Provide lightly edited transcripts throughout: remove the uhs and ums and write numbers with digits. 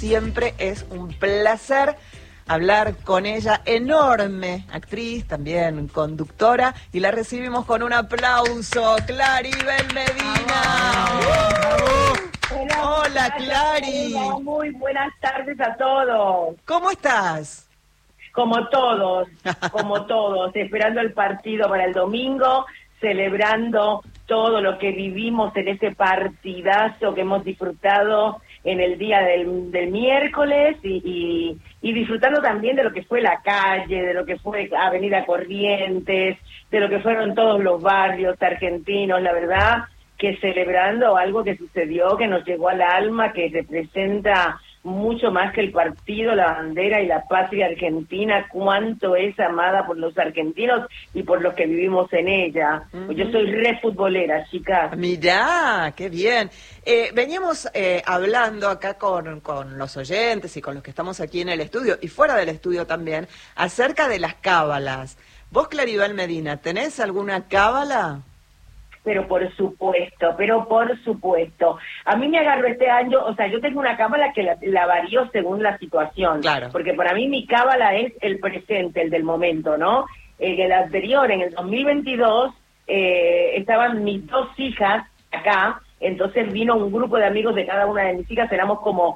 Siempre es un placer hablar con ella, enorme actriz, también conductora, y la recibimos con un aplauso, Claribel Medina. Hola, Clary. Muy buenas tardes a todos. ¿Cómo estás? Como todos, esperando el partido para el domingo, celebrando todo lo que vivimos en ese partidazo que hemos disfrutado en el día del miércoles y disfrutando también de lo que fue la calle, de lo que fue Avenida Corrientes, de lo que fueron todos los barrios argentinos, la verdad que celebrando algo que sucedió, que nos llegó al alma, que representa mucho más que el partido, la bandera y la patria argentina, cuánto es amada por los argentinos y por los que vivimos en ella. Pues yo soy re futbolera, chicas. Mirá, qué bien. Veníamos hablando acá con los oyentes y con los que estamos aquí en el estudio y fuera del estudio también, acerca de las cábalas. Vos, Claribel Medina, ¿tenés alguna cábala? Pero por supuesto. A mí me agarró este año, o sea, yo tengo una cábala que la varío según la situación. Claro. Porque para mí mi cábala es el presente, el del momento, ¿no? El anterior, en el 2022, estaban mis dos hijas acá, entonces vino un grupo de amigos de cada una de mis hijas, éramos como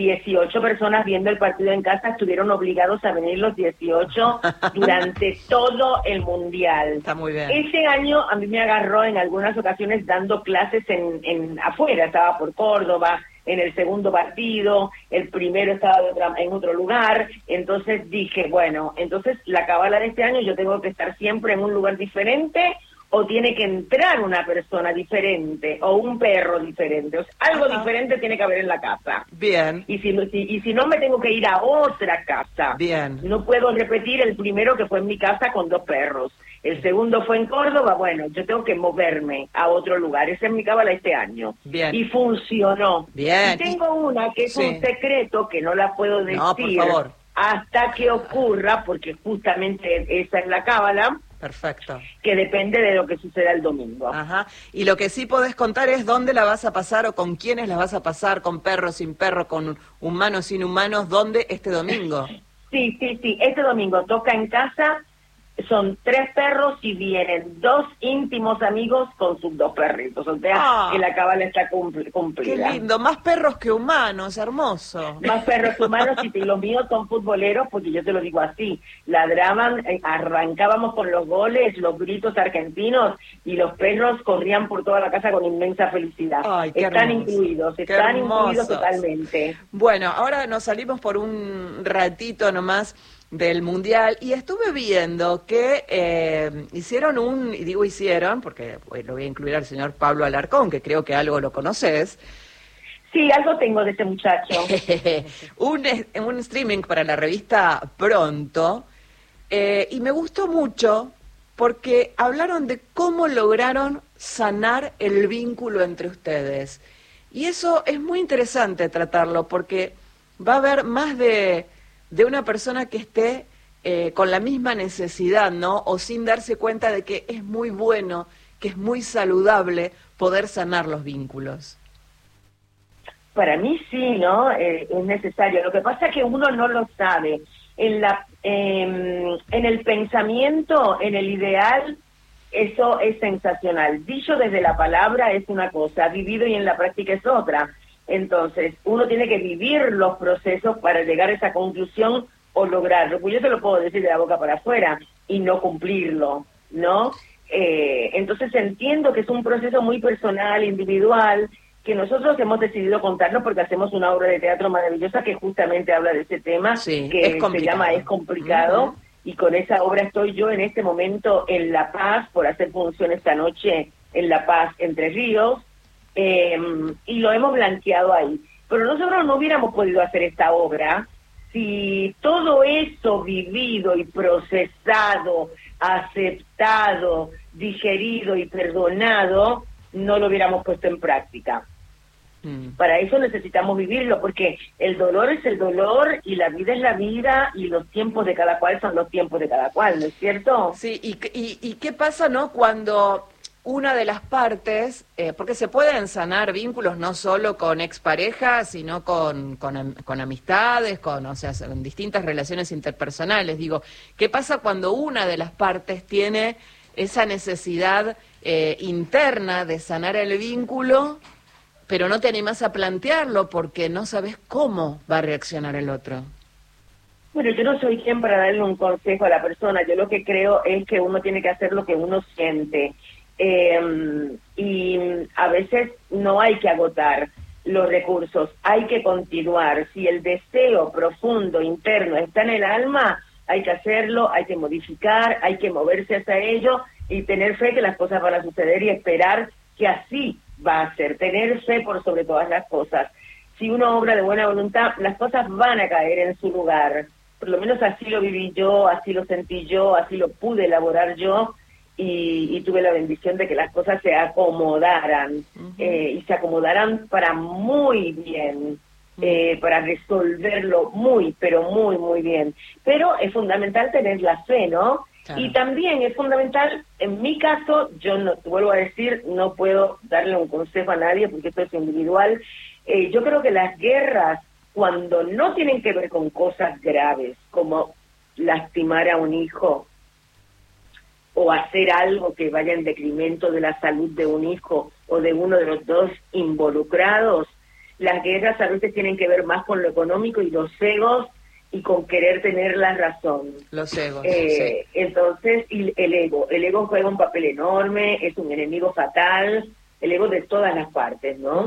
18 personas viendo el partido en casa, estuvieron obligados a venir los 18 durante todo el mundial. Está muy bien. Ese año a mí me agarró en algunas ocasiones dando clases en afuera, estaba por Córdoba, en el segundo partido, el primero estaba en otro lugar, entonces dije, bueno, entonces la cábala de este año yo tengo que estar siempre en un lugar diferente, o tiene que entrar una persona diferente, o un perro diferente, o sea, algo diferente tiene que haber en la casa. Bien. Y si no me tengo que ir a otra casa. Bien. No puedo repetir el primero que fue en mi casa con 2 perros. El segundo fue en Córdoba, bueno, yo tengo que moverme a otro lugar. Esa es mi cábala este año. Bien. Y funcionó. Bien. Y tengo una que es un secreto que no la puedo decir. No, por favor. Hasta que ocurra, porque justamente esa es la cábala. Perfecto. Que depende de lo que suceda el domingo. Ajá. Y lo que sí podés contar es dónde la vas a pasar o con quiénes la vas a pasar, con perros, sin perros, con humanos, sin humanos, ¿dónde este domingo? Sí. Este domingo toca en casa. Son 3 perros y vienen 2 íntimos amigos con sus 2 perritos. O sea, que la cábala está cumplida. Qué lindo, más perros que humanos, hermoso. Más perros que humanos y los míos son futboleros, porque yo te lo digo así, ladraban, arrancábamos con los goles, los gritos argentinos y los perros corrían por toda la casa con inmensa felicidad. Ay, qué están hermoso. incluidos, están incluidos totalmente. Bueno, ahora nos salimos por un ratito nomás del Mundial y estuve viendo que hicieron y digo hicieron, porque lo voy a incluir al señor Pablo Alarcón, que creo que algo lo conoces. Sí, algo tengo de ese muchacho. un streaming para la revista Pronto, y me gustó mucho porque hablaron de cómo lograron sanar el vínculo entre ustedes. Y eso es muy interesante tratarlo, porque va a haber más de una persona que esté con la misma necesidad, ¿no? O sin darse cuenta de que es muy bueno, que es muy saludable poder sanar los vínculos. Para mí sí, ¿no? Es necesario. Lo que pasa es que uno no lo sabe. En el pensamiento, en el ideal, eso es sensacional. Dicho desde la palabra es una cosa, vivido y en la práctica es otra. Entonces, uno tiene que vivir los procesos para llegar a esa conclusión o lograrlo. Pues yo te lo puedo decir de la boca para afuera y no cumplirlo, ¿no? Entonces entiendo que es un proceso muy personal, individual, que nosotros hemos decidido contarnos porque hacemos una obra de teatro maravillosa que justamente habla de ese tema, sí, que se llama Es complicado, y con esa obra estoy yo en este momento en La Paz, por hacer función esta noche en La Paz, Entre Ríos, y lo hemos blanqueado ahí. Pero nosotros no hubiéramos podido hacer esta obra si todo eso vivido y procesado, aceptado, digerido y perdonado, no lo hubiéramos puesto en práctica. Para eso necesitamos vivirlo, porque el dolor es el dolor y la vida es la vida y los tiempos de cada cual son los tiempos de cada cual, ¿no es cierto? Sí, y qué pasa, ¿no? Cuando una de las partes, porque se pueden sanar vínculos no solo con exparejas, sino con amistades, o sea, en distintas relaciones interpersonales. Digo, ¿qué pasa cuando una de las partes tiene esa necesidad interna de sanar el vínculo, pero no te animas a plantearlo porque no sabes cómo va a reaccionar el otro? Bueno, yo no soy quien para darle un consejo a la persona. Yo lo que creo es que uno tiene que hacer lo que uno siente. Y a veces no hay que agotar los recursos, hay que continuar. Si el deseo profundo, interno, está en el alma, hay que hacerlo, hay que modificar, hay que moverse hacia ello y tener fe que las cosas van a suceder y esperar que así va a ser. Tener fe por sobre todas las cosas. Si uno obra de buena voluntad, las cosas van a caer en su lugar. Por lo menos así lo viví yo, así lo sentí yo, así lo pude elaborar yo. Y tuve la bendición de que las cosas se acomodaran, y se acomodaran para muy bien, para resolverlo muy, pero muy, muy bien. Pero es fundamental tener la fe, ¿no? Claro. Y también es fundamental, en mi caso, yo no, te vuelvo a decir, no puedo darle un consejo a nadie porque esto es individual. Yo creo que las guerras, cuando no tienen que ver con cosas graves, como lastimar a un hijo, o hacer algo que vaya en detrimento de la salud de un hijo o de uno de los dos involucrados, las guerras a veces tienen que ver más con lo económico y los egos y con querer tener la razón. Los egos, sí. Entonces, y el ego juega un papel enorme, es un enemigo fatal, el ego de todas las partes, ¿no?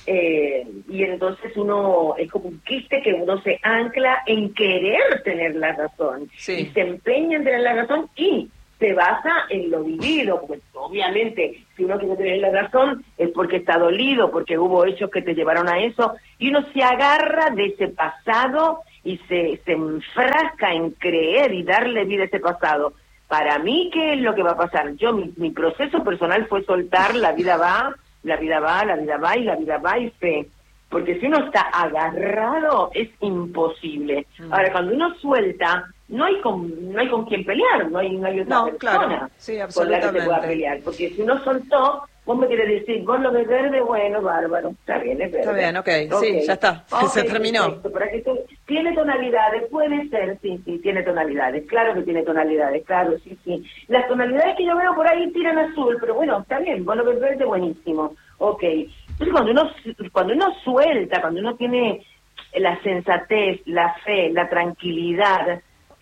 Y entonces uno, es como un quiste que uno se ancla en querer tener la razón, y se empeña en tener la razón y se basa en lo vivido, pues obviamente si uno quiere tener la razón es porque está dolido, porque hubo hechos que te llevaron a eso, y uno se agarra de ese pasado y se enfrasca en creer y darle vida a ese pasado. Para mí, ¿qué es lo que va a pasar? Yo, mi proceso personal fue soltar, la vida va, la vida va, la vida va y la vida va y fe. Porque si uno está agarrado, es imposible. Ahora, cuando uno suelta, no hay con quién pelear, no hay otra persona, claro. Sí, con la que se pueda pelear. Porque si uno soltó, vos me querés decir, vos lo ves verde, bueno, bárbaro, está bien, es verde. Está bien, okay. Sí, ya está, se terminó. Perfecto. Para que ¿tiene tonalidades? Puede ser, sí, tiene tonalidades, claro que tiene tonalidades, claro, sí. Las tonalidades que yo veo por ahí tiran azul, pero bueno, está bien, vos lo ves verde, buenísimo, ok. Entonces cuando uno suelta, cuando uno tiene la sensatez, la fe, la tranquilidad,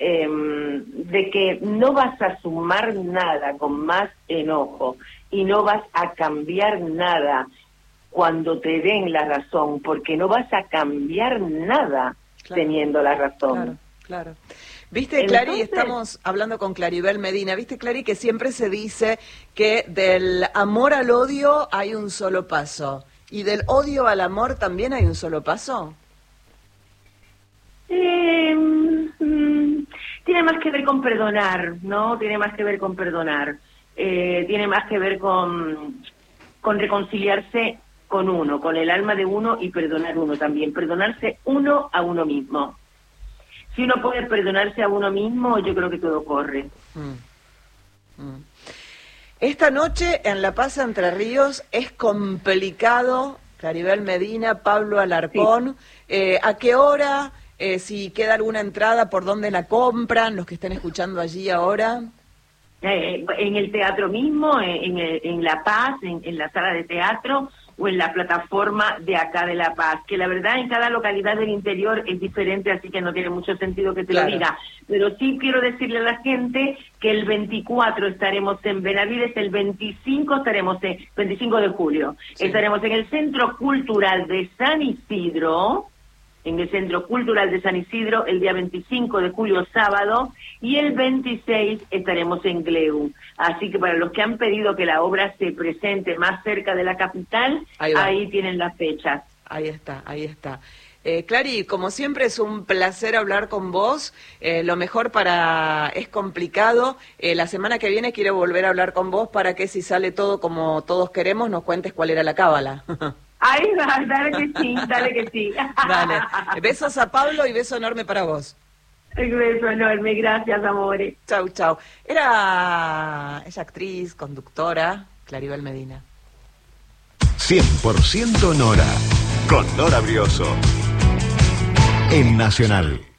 de que no vas a sumar nada con más enojo y no vas a cambiar nada cuando te den la razón, porque no vas a cambiar nada teniendo la razón. Claro. Viste, Clary, estamos hablando con Claribel Medina. Viste, Clary, que siempre se dice que del amor al odio hay un solo paso. ¿Y del odio al amor también hay un solo paso? Tiene más que ver con perdonar, ¿no? Tiene más que ver con perdonar. Tiene más que ver con reconciliarse con uno, con el alma de uno y perdonar uno también. Perdonarse uno a uno mismo. Si uno puede perdonarse a uno mismo, yo creo que todo corre. Esta noche en La Paz, Entre Ríos, es complicado, Claribel Medina, Pablo Alarcón. Sí. ¿A qué hora? Si queda alguna entrada, ¿por dónde la compran los que están escuchando allí ahora? En el teatro mismo, en La Paz, en la sala de teatro, o en la plataforma de acá de La Paz, que la verdad en cada localidad del interior es diferente, así que no tiene mucho sentido que te lo diga, pero sí quiero decirle a la gente que el 24 estaremos en Benavides, el 25 estaremos 25 de julio, estaremos en el Centro Cultural de San Isidro, el día 25 de julio, sábado, y el 26 estaremos en Gleu. Así que para los que han pedido que la obra se presente más cerca de la capital, ahí tienen las fechas. Ahí está. Clary, como siempre es un placer hablar con vos. Lo mejor Es complicado. La semana que viene quiero volver a hablar con vos para que si sale todo como todos queremos, nos cuentes cuál era la cábala. Ay, dale que sí. Dale. Besos a Pablo y beso enorme para vos. Un beso enorme, gracias, amores. Chau. Ella actriz, conductora, Claribel Medina. 100% Nora, con Nora Brioso, en Nacional.